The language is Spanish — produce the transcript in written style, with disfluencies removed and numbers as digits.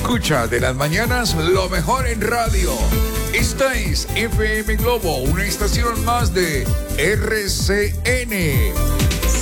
Escucha de las mañanas lo mejor en radio. Esta es FM Globo, una estación más de RCN.